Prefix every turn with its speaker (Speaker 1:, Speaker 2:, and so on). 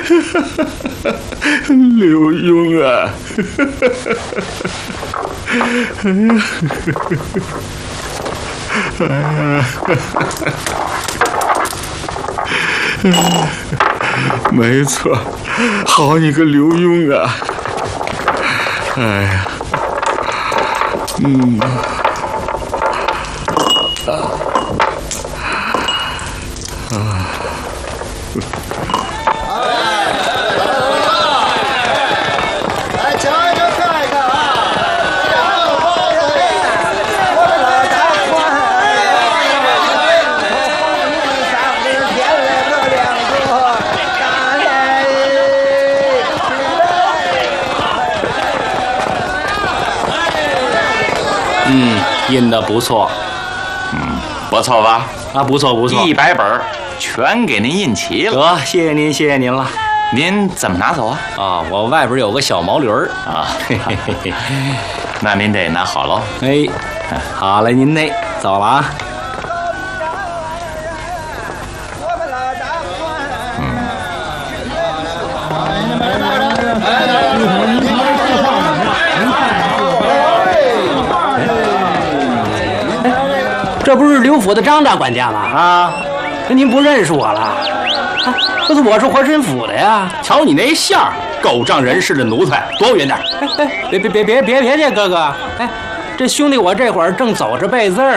Speaker 1: 刘墉啊！没错，好你个刘墉啊！哎呀，
Speaker 2: 印的不错，
Speaker 3: 不错吧？
Speaker 2: 啊，不错不错
Speaker 3: ，100本全给您印齐了。
Speaker 2: 得，谢谢您，谢谢您了。
Speaker 3: 您怎么拿走啊？
Speaker 2: 啊，我外边有个小毛驴儿
Speaker 3: 啊，那您得拿好喽。
Speaker 2: 哎，好嘞，您嘞，走了啊。
Speaker 4: 这不是刘府的张大管家吗？
Speaker 2: 啊，
Speaker 4: 您不认识我了？啊，不是，我是和珅府的呀。
Speaker 2: 瞧你那相，狗仗人势的奴才，躲我远点！
Speaker 4: 别介，哥哥！哎，这兄弟我这会儿正走着背字儿